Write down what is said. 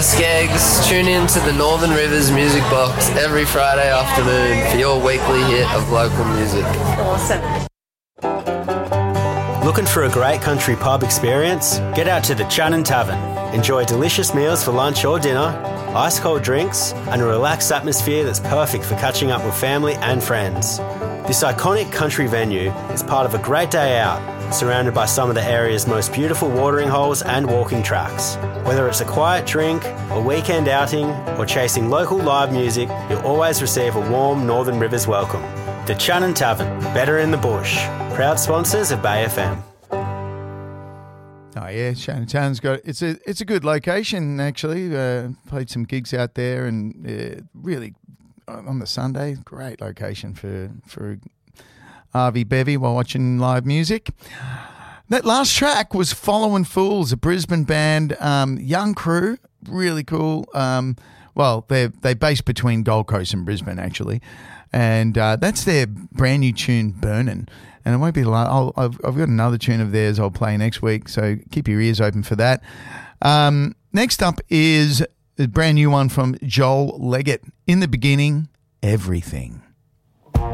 Skegs. Tune in to the Northern Rivers Music Box every Friday afternoon for your weekly hit of local music. Awesome. Looking for a great country pub experience? Get out to the Channon Tavern. Enjoy delicious meals for lunch or dinner, ice-cold drinks, and a relaxed atmosphere that's perfect for catching up with family and friends. This iconic country venue is part of a great day out, surrounded by some of the area's most beautiful watering holes and walking tracks. Whether it's a quiet drink, a weekend outing, or chasing local live music, you'll always receive a warm Northern Rivers welcome. The Channon Tavern, better in the bush. Proud sponsors of Bay FM. Oh yeah, Channon Tavern's got it's a good location actually. Played some gigs out there and really on the Sunday, great location for RV Bevy while watching live music. That last track was Following Fools, a Brisbane band, young crew, really cool. Well, they're based between Gold Coast and Brisbane actually, and that's their brand new tune, Burnin'. And it won't be long. I've got another tune of theirs I'll play next week, so keep your ears open for that. Next up is a brand new one from Joel Leggett. In the Beginning, Everything.